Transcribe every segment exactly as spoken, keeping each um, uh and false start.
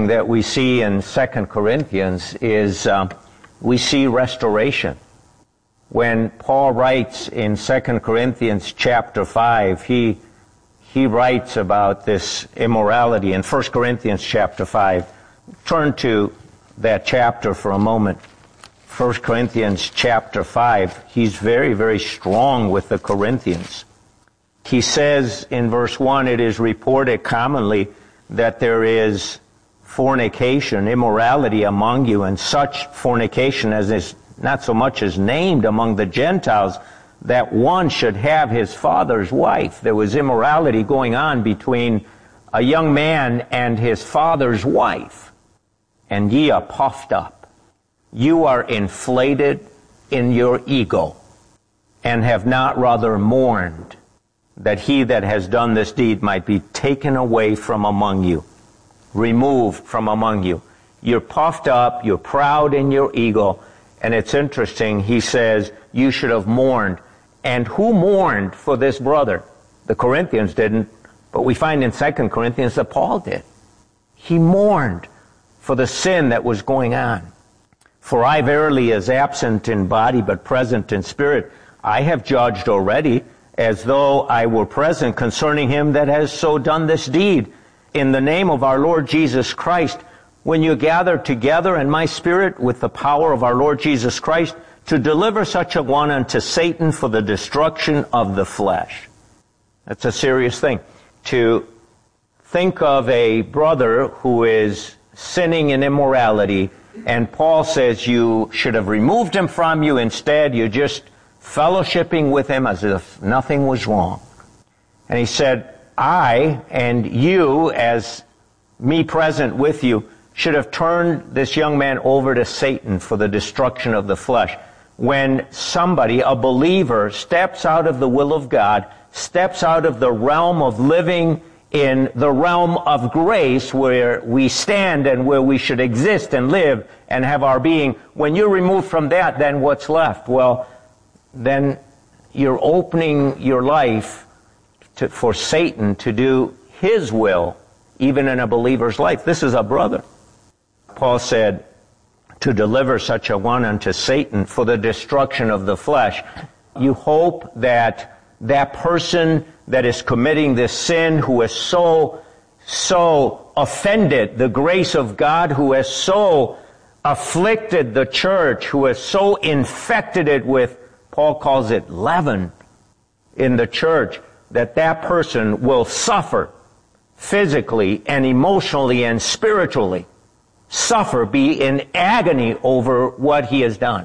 that we see in Second Corinthians is uh, we see restoration. When Paul writes in Second Corinthians chapter five, he he writes about this immorality in First Corinthians chapter five. Turn to that chapter for a moment. First Corinthians chapter five, he's very, very strong with the Corinthians. He says in verse one, it is reported commonly that there is fornication, immorality among you, and such fornication as is not so much as named among the Gentiles, that one should have his father's wife. There was immorality going on between a young man and his father's wife. And ye are puffed up. You are inflated in your ego, and have not rather mourned that he that has done this deed might be taken away from among you, removed from among you. You're puffed up, you're proud in your ego, and it's interesting, he says, you should have mourned. And who mourned for this brother? The Corinthians didn't, but we find in Second Corinthians that Paul did. He mourned for the sin that was going on. For I verily, as absent in body but present in spirit, I have judged already, as though I were present, concerning him that has so done this deed. In the name of our Lord Jesus Christ, when you gather together in my spirit with the power of our Lord Jesus Christ, to deliver such a one unto Satan for the destruction of the flesh. That's a serious thing. To think of a brother who is sinning in immorality, and Paul says you should have removed him from you. Instead, you're just fellowshipping with him as if nothing was wrong. And he said, I and you, as me present with you, should have turned this young man over to Satan for the destruction of the flesh. When somebody, a believer, steps out of the will of God, steps out of the realm of living in the realm of grace where we stand and where we should exist and live and have our being, when you're removed from that, then what's left? Well, then you're opening your life to, for Satan to do his will, even in a believer's life. This is a brother. Paul said, to deliver such a one unto Satan for the destruction of the flesh. You hope that that person that is committing this sin, who has so, so offended the grace of God, who has so afflicted the church, who has so infected it with, Paul calls it leaven in the church, that that person will suffer physically and emotionally and spiritually. Suffer, be in agony over what he has done.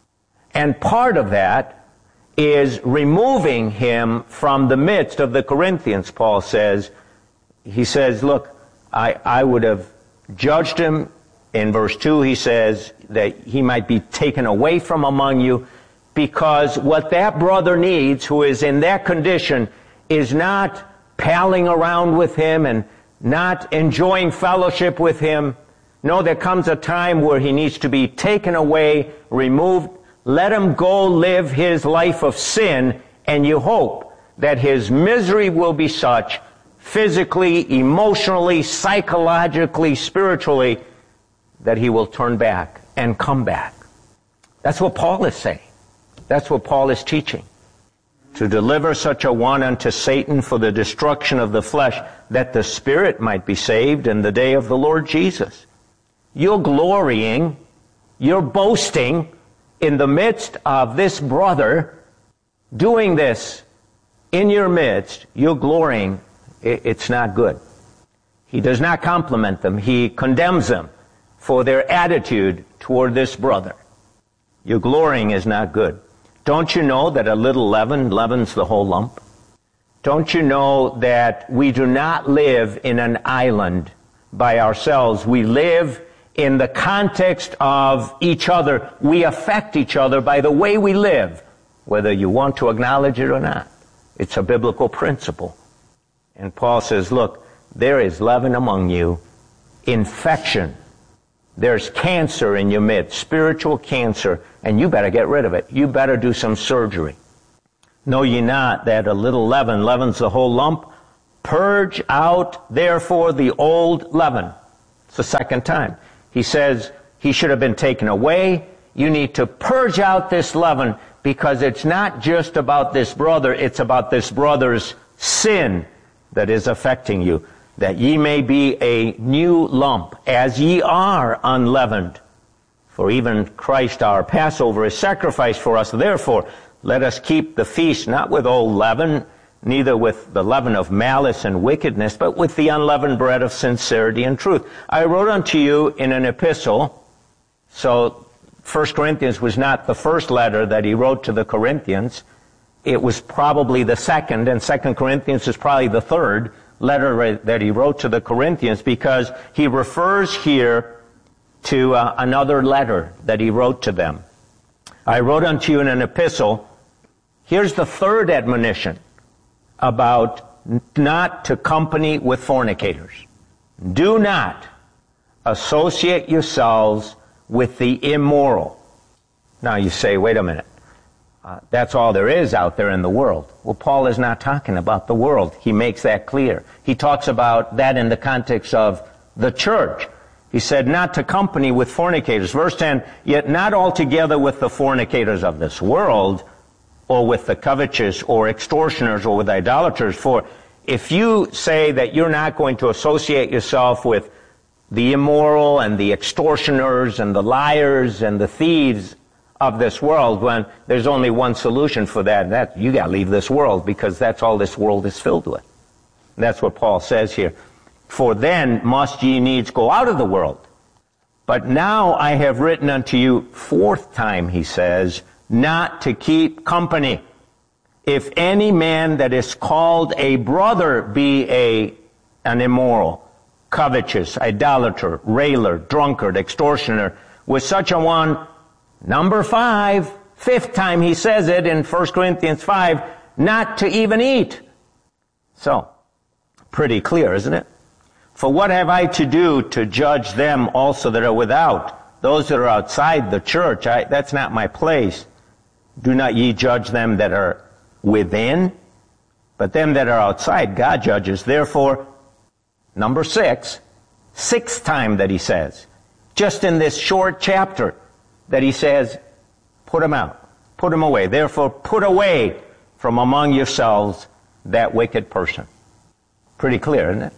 And part of that is removing him from the midst of the Corinthians, Paul says. He says, look, I, I would have judged him. In verse two, he says that he might be taken away from among you, because what that brother needs, who is in that condition, is not palling around with him and not enjoying fellowship with him. No, there comes a time where he needs to be taken away, removed. Let him go live his life of sin, and you hope that his misery will be such, physically, emotionally, psychologically, spiritually, that he will turn back and come back. That's what Paul is saying. That's what Paul is teaching. To deliver such a one unto Satan for the destruction of the flesh, that the spirit might be saved in the day of the Lord Jesus. You're glorying, you're boasting in the midst of this brother doing this in your midst. You're glorying. It's not good. He does not compliment them. He condemns them for their attitude toward this brother. Your glorying is not good. Don't you know that a little leaven leavens the whole lump? Don't you know that we do not live in an island by ourselves? We live in the context of each other. We affect each other by the way we live, whether you want to acknowledge it or not. It's a biblical principle. And Paul says, look, there is leaven among you, infection. There's cancer in your midst, spiritual cancer, and you better get rid of it. You better do some surgery. Know ye not that a little leaven leavens the whole lump? Purge out, therefore, the old leaven. It's the second time. He says he should have been taken away. You need to purge out this leaven, because it's not just about this brother, it's about this brother's sin that is affecting you. That ye may be a new lump, as ye are unleavened. For even Christ our Passover is sacrificed for us. Therefore, let us keep the feast not with old leaven, neither with the leaven of malice and wickedness, but with the unleavened bread of sincerity and truth. I wrote unto you in an epistle. So First Corinthians was not the first letter that he wrote to the Corinthians. It was probably the second, and Second Corinthians is probably the third letter that he wrote to the Corinthians, because he refers here to uh, another letter that he wrote to them. I wrote unto you in an epistle. Here's the third admonition about not to company with fornicators. Do not associate yourselves with the immoral. Now you say, wait a minute. Uh, that's all there is out there in the world. Well, Paul is not talking about the world. He makes that clear. He talks about that in the context of the church. He said, not to company with fornicators. Verse ten, yet not altogether with the fornicators of this world, or with the covetous, or extortioners, or with idolaters. For if you say that you're not going to associate yourself with the immoral and the extortioners and the liars and the thieves of this world, when there's only one solution for that, and that you got to leave this world, because that's all this world is filled with. And that's what Paul says here. For then must ye needs go out of the world. But now I have written unto you, fourth time, he says, not to keep company. If any man that is called a brother be a an immoral, covetous, idolater, railer, drunkard, extortioner, with such a one, number five, fifth time he says it in First Corinthians five, not to even eat. So, pretty clear, isn't it? For what have I to do to judge them also that are without? Those that are outside the church, I, that's not my place. Do not ye judge them that are within? But them that are outside, God judges. Therefore, number six, sixth time that he says, just in this short chapter, that he says, put them out, put them away. Therefore, put away from among yourselves that wicked person. Pretty clear, isn't it?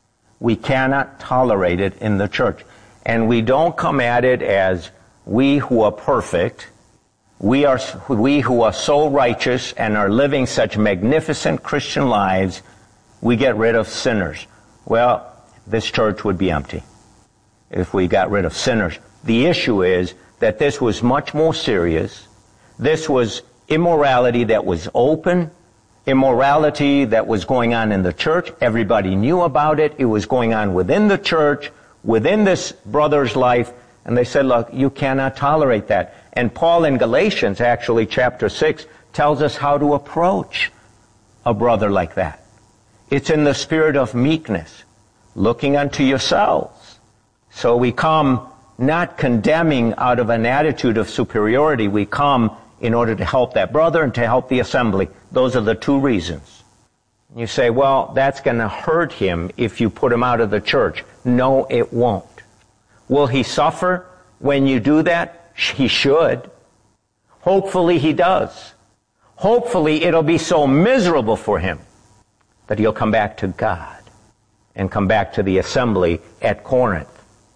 We cannot tolerate it in the church. And we don't come at it as we who are perfect, we are we who are so righteous and are living such magnificent Christian lives, we get rid of sinners. Well, this church would be empty if we got rid of sinners. The issue is that this was much more serious. This was immorality that was open, immorality that was going on in the church. Everybody knew about it. It was going on within the church, within this brother's life. And they said, look, you cannot tolerate that. And Paul in Galatians, actually, chapter six, tells us how to approach a brother like that. It's in the spirit of meekness, looking unto yourselves. So we come not condemning out of an attitude of superiority. We come in order to help that brother and to help the assembly. Those are the two reasons. You say, well, that's going to hurt him if you put him out of the church. No, it won't. Will he suffer when you do that? He should. Hopefully he does. Hopefully it'll be so miserable for him that he'll come back to God and come back to the assembly at Corinth.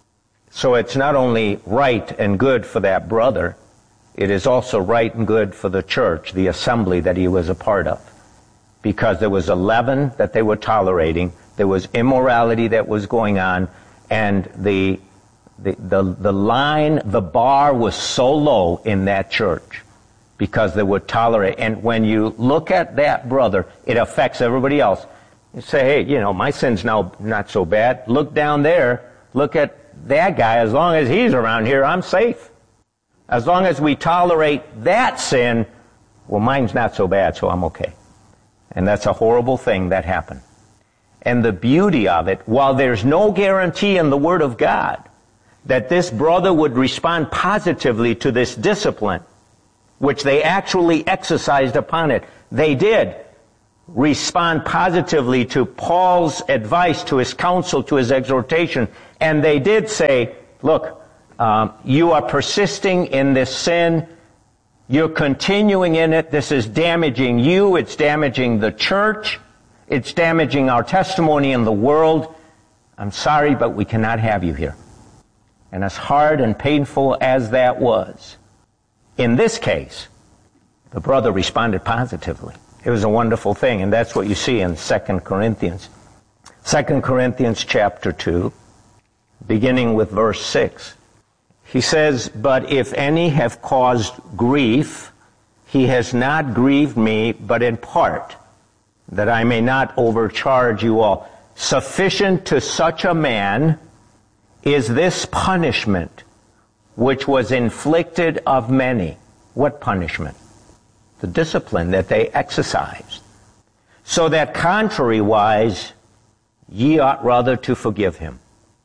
So it's not only right and good for that brother, it is also right and good for the church, the assembly that he was a part of. Because there was a leaven that they were tolerating, there was immorality that was going on, and the the the, the line, the bar was so low in that church because they would tolerate. And when you look at that brother, it affects everybody else. You say, hey, you know, my sin's now not so bad. Look down there. Look at that guy. As long as he's around here, I'm safe. As long as we tolerate that sin, well, mine's not so bad, so I'm okay. And that's a horrible thing that happened. And the beauty of it, while there's no guarantee in the Word of God that this brother would respond positively to this discipline, which they actually exercised upon it, they did. respond positively to Paul's advice, to his counsel, to his exhortation. And they did say, look, um, you are persisting in this sin. You're continuing in it. This is damaging you. It's damaging the church. It's damaging our testimony in the world. I'm sorry, but we cannot have you here. And as hard and painful as that was, in this case, the brother responded positively. It was a wonderful thing, and that's what you see in Second Corinthians. Second Corinthians chapter two, beginning with verse six. He says, but if any have caused grief, he has not grieved me, but in part, that I may not overcharge you all. Sufficient to such a man is this punishment, which was inflicted of many. What punishment? The discipline that they exercised. So that contrariwise, ye ought rather to forgive him.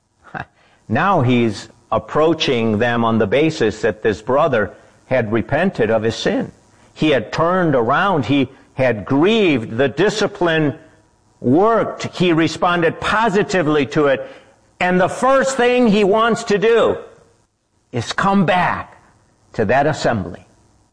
Now he's approaching them on the basis that this brother had repented of his sin. He had turned around. He had grieved. The discipline worked. He responded positively to it. And the first thing he wants to do is come back to that assembly,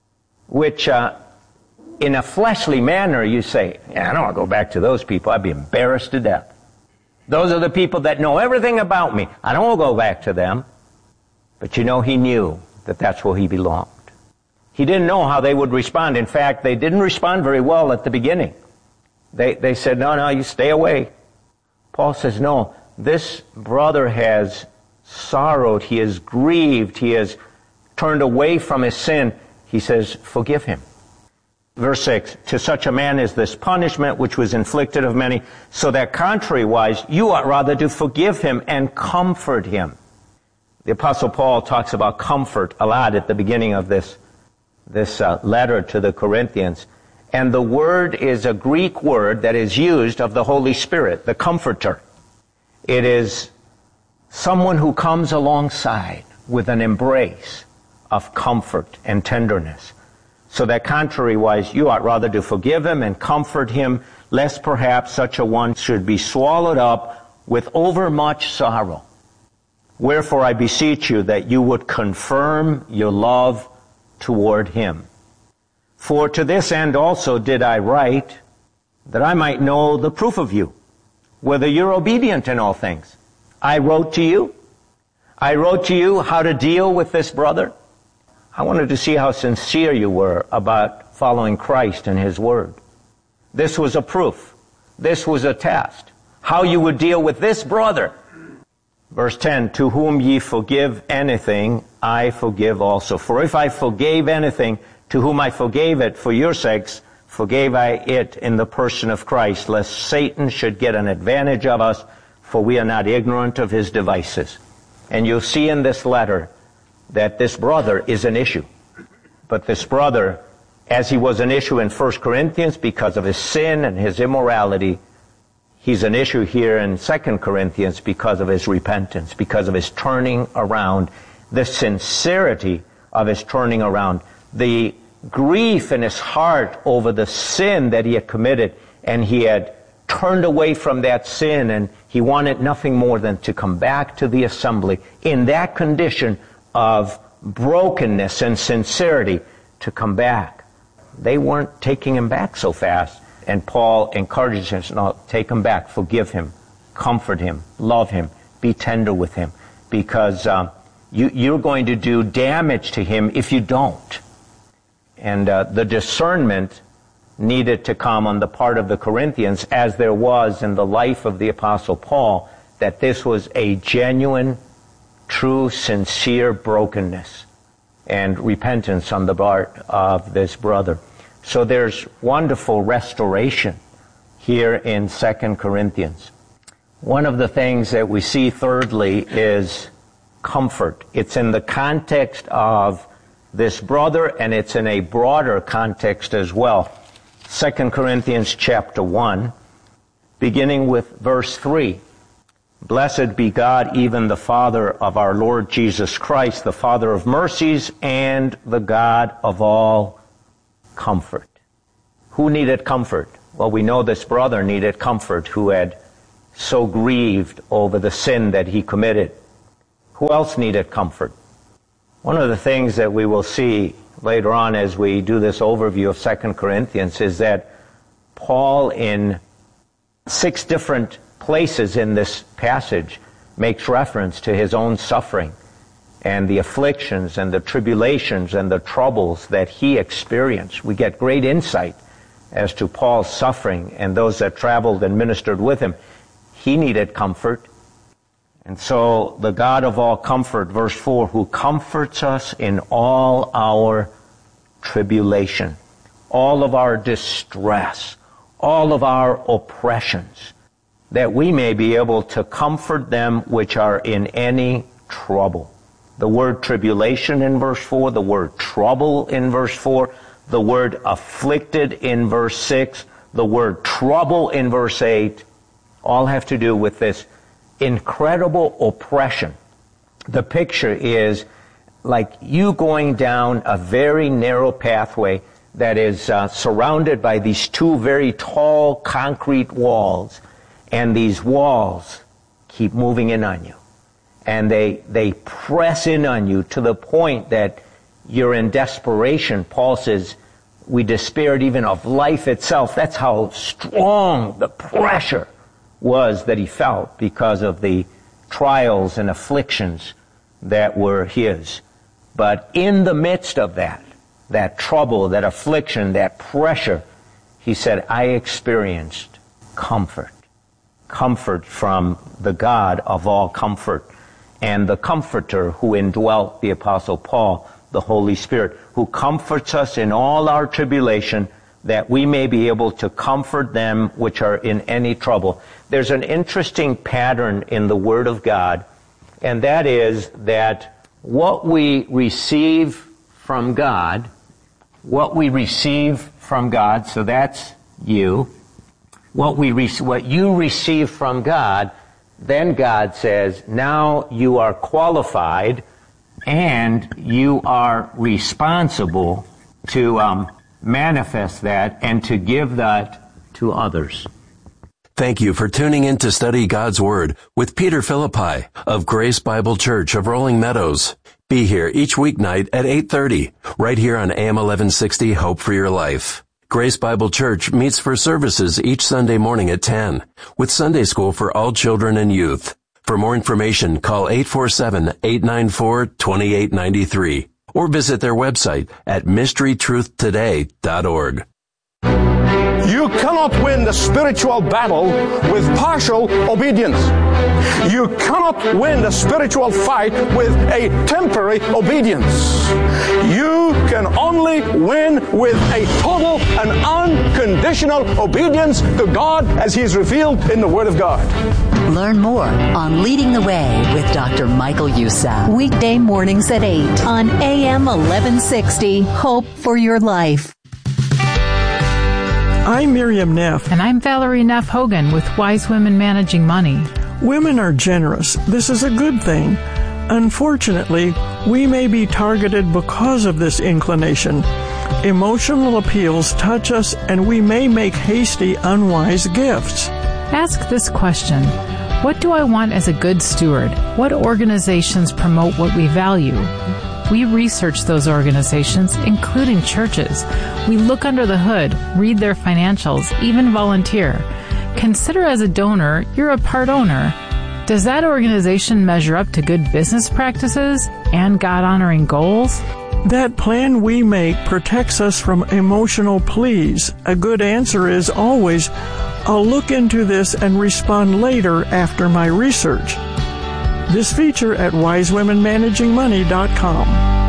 which uh, in a fleshly manner you say, yeah, I don't want to go back to those people. I'd be embarrassed to death. Those are the people that know everything about me. I don't want to go back to them. But you know, he knew that that's where he belonged. He didn't know how they would respond. In fact, they didn't respond very well at the beginning. They, they said, no, no, you stay away. Paul says, no, this brother has sorrowed. He has grieved. He has turned away from his sin. He says, forgive him. Verse six, to such a man is this punishment which was inflicted of many, so that contrariwise, you ought rather to forgive him and comfort him. The Apostle Paul talks about comfort a lot at the beginning of this, this uh, letter to the Corinthians. And the word is a Greek word that is used of the Holy Spirit, the Comforter. It is someone who comes alongside with an embrace of comfort and tenderness. So that contrariwise, you ought rather to forgive him and comfort him, lest perhaps such a one should be swallowed up with overmuch sorrow. Wherefore I beseech you that you would confirm your love toward him. For to this end also did I write, that I might know the proof of you, whether you're obedient in all things. I wrote to you. I wrote to you how to deal with this brother. I wanted to see how sincere you were about following Christ and his word. This was a proof. This was a test. How you would deal with this brother. Verse ten, to whom ye forgive anything, I forgive also. For if I forgave anything, to whom I forgave it for your sakes, forgave I it in the person of Christ, lest Satan should get an advantage of us, for we are not ignorant of his devices. And you'll see in this letter that this brother is an issue. But this brother, as he was an issue in First Corinthians because of his sin and his immorality, he's an issue here in Second Corinthians because of his repentance, because of his turning around, the sincerity of his turning around, the grief in his heart over the sin that he had committed, and he had turned away from that sin, and he wanted nothing more than to come back to the assembly in that condition of brokenness and sincerity, to come back. They weren't taking him back so fast. And Paul encourages him, no, take him back, forgive him, comfort him, love him, be tender with him, because um, you, you're going to do damage to him if you don't. And uh, the discernment needed to come on the part of the Corinthians, as there was in the life of the Apostle Paul, that this was a genuine, true, sincere brokenness and repentance on the part of this brother. So there's wonderful restoration here in Second Corinthians. One of the things that we see, thirdly, is comfort. It's in the context of this brother, and it's in a broader context as well. Second Corinthians chapter one, beginning with verse three. Blessed be God, even the Father of our Lord Jesus Christ, the Father of mercies and the God of all comfort. Who needed comfort? Well, we know this brother needed comfort who had so grieved over the sin that he committed. Who else needed comfort? One of the things that we will see later on as we do this overview of Second Corinthians is that Paul, in six different places in this passage, makes reference to his own suffering and the afflictions and the tribulations and the troubles that he experienced. We get great insight as to Paul's suffering and those that traveled and ministered with him. He needed comfort. And so the God of all comfort, verse four, who comforts us in all our tribulation, all of our distress, all of our oppressions, that we may be able to comfort them which are in any trouble. The word tribulation in verse four, the word trouble in verse four, the word afflicted in verse six, the word trouble in verse eight, all have to do with this incredible oppression. The picture is like you going down a very narrow pathway that is uh, surrounded by these two very tall concrete walls, and these walls keep moving in on you. And they they press in on you to the point that you're in desperation. Paul says, we despaired even of life itself. That's how strong the pressure was that he felt because of the trials and afflictions that were his. But in the midst of that, that trouble, that affliction, that pressure, he said, I experienced comfort. Comfort from the God of all comfort, and the Comforter who indwelt the Apostle Paul, the Holy Spirit, who comforts us in all our tribulation, that we may be able to comfort them which are in any trouble. There's an interesting pattern in the Word of God, and that is that what we receive from God, what we receive from God, so that's you, what we re- what you receive from God, then God says, now you are qualified and you are responsible to um, manifest that and to give that to others. Thank you for tuning in to study God's Word with Peter Philippi of Grace Bible Church of Rolling Meadows. Be here each weeknight at eight thirty, right here on A M eleven sixty Hope for Your Life. Grace Bible Church meets for services each Sunday morning at ten, with Sunday school for all children and youth. For more information, call eight four seven, eight nine four, two eight nine three or visit their website at mystery truth today dot org. You cannot win the spiritual battle with partial obedience. You cannot win the spiritual fight with a temporary obedience. You can only win with a total and unconditional obedience to God as He is revealed in the Word of God. Learn more on Leading the Way with Doctor Michael Youssef. Weekday mornings at eight on A M eleven sixty. Hope for Your Life. I'm Miriam Neff. And I'm Valerie Neff Hogan with Wise Women Managing Money. Women are generous. This is a good thing. Unfortunately, we may be targeted because of this inclination. Emotional appeals touch us, and we may make hasty, unwise gifts. Ask this question. What do I want as a good steward? What organizations promote what we value? We research those organizations, including churches. We look under the hood, read their financials, even volunteer. Consider as a donor, you're a part owner. Does that organization measure up to good business practices and God-honoring goals? That plan we make protects us from emotional pleas. A good answer is always, I'll look into this and respond later after my research. This feature at wise women managing money dot com.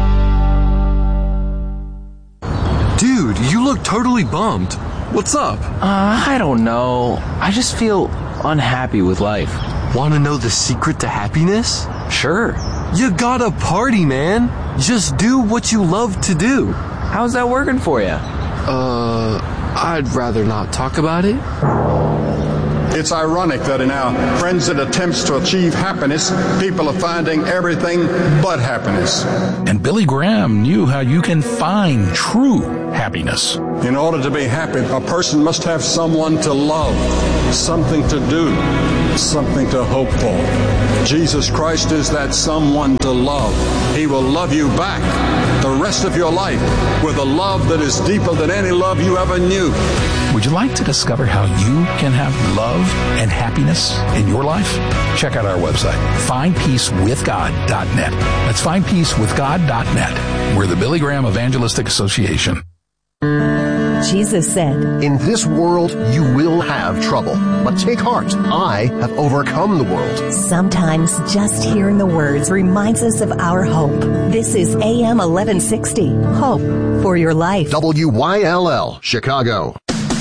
Dude, you look totally bummed. What's up? Uh, I don't know. I just feel unhappy with life. Want to know the secret to happiness? Sure. You gotta party, man. Just do what you love to do. How's that working for you? Uh, I'd rather not talk about it. It's ironic that in our frenzied attempts to achieve happiness, people are finding everything but happiness. And Billy Graham knew how you can find true happiness. In order to be happy, a person must have someone to love, something to do, something to hope for. Jesus Christ is that someone to love. He will love you back the rest of your life with a love that is deeper than any love you ever knew. Would you like to discover how you can have love and happiness in your life? Check out our website, find peace with god dot net. That's find peace with god dot net. We're the Billy Graham Evangelistic Association. Jesus said, "In this world you will have trouble, but take heart. I have overcome the world." Sometimes just hearing the words reminds us of our hope. This is A M eleven sixty, Hope for Your Life. W Y L L, Chicago.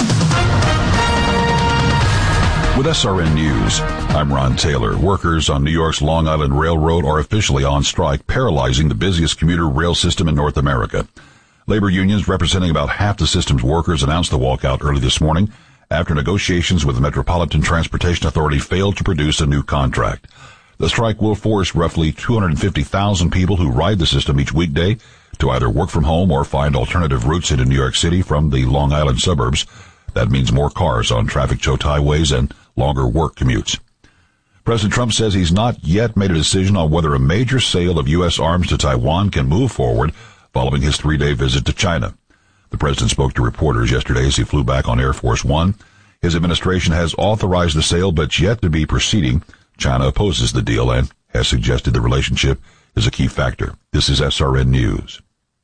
With S R N News, I'm Ron Taylor. Workers on New York's Long Island Railroad are officially on strike, paralyzing the busiest commuter rail system in North America. Labor unions representing about half the system's workers announced the walkout early this morning after negotiations with the Metropolitan Transportation Authority failed to produce a new contract. The strike will force roughly two hundred fifty thousand people who ride the system each weekday to either work from home or find alternative routes into New York City from the Long Island suburbs. That means more cars on traffic-choked highways and longer work commutes. President Trump says he's not yet made a decision on whether a major sale of U S arms to Taiwan can move forward following his three-day visit to China. The president spoke to reporters yesterday as he flew back on Air Force One. His administration has authorized the sale, but yet to be proceeding. China opposes the deal and has suggested the relationship is a key factor. This is S R N News.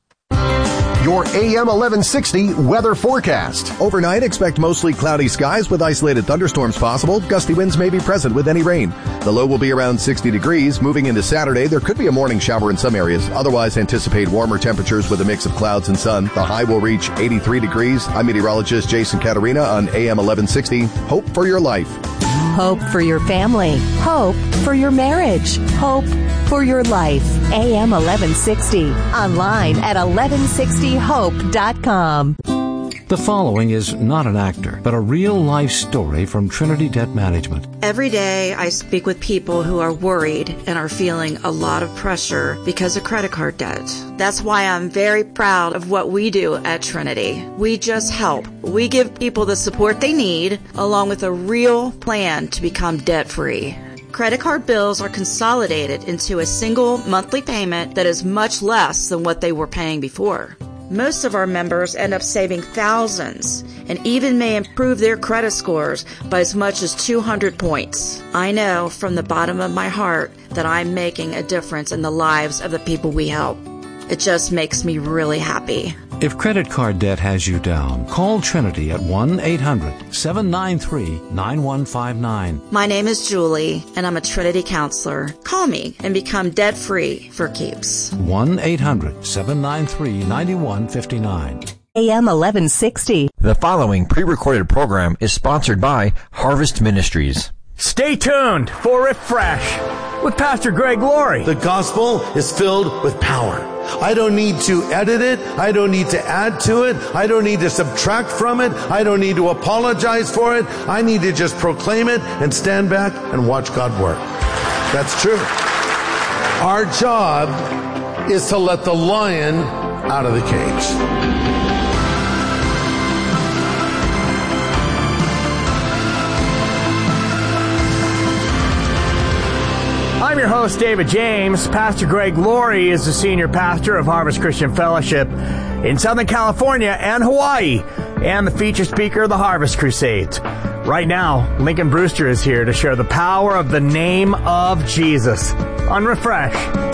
Your A M eleven sixty weather forecast. Overnight, expect mostly cloudy skies with isolated thunderstorms possible. Gusty winds may be present with any rain. The low will be around sixty degrees. Moving into Saturday, there could be a morning shower in some areas. Otherwise, anticipate warmer temperatures with a mix of clouds and sun. The high will reach eighty-three degrees. I'm meteorologist Jason Caterina on A M eleven sixty. Hope for your life. Hope for your family. Hope for your marriage. Hope for your life. A M eleven sixty. Online at eleven sixty hope dot com. The following is not an actor, but a real-life story from Trinity Debt Management. Every day I speak with people who are worried and are feeling a lot of pressure because of credit card debt. That's why I'm very proud of what we do at Trinity. We just help. We give people the support they need, along with a real plan to become debt-free. Credit card bills are consolidated into a single monthly payment that is much less than what they were paying before. Most of our members end up saving thousands and even may improve their credit scores by as much as two hundred points. I know from the bottom of my heart that I'm making a difference in the lives of the people we help. It just makes me really happy. If credit card debt has you down, call Trinity at one eight hundred seven nine three nine one five nine. My name is Julie, and I'm a Trinity counselor. Call me and become debt-free for keeps. one eight hundred seven nine three nine one five nine. A M eleven sixty. The following pre-recorded program is sponsored by Harvest Ministries. Stay tuned for Refresh with Pastor Greg Laurie. The gospel is filled with power. I don't need to edit it. I don't need to add to it. I don't need to subtract from it. I don't need to apologize for it. I need to just proclaim it and stand back and watch God work. That's true. Our job is to let the lion out of the cage. I'm your host, David James. Pastor Greg Laurie is the senior pastor of Harvest Christian Fellowship in Southern California and Hawaii, and the featured speaker of the Harvest Crusades. Right now, Lincoln Brewster is here to share the power of the name of Jesus on Refresh.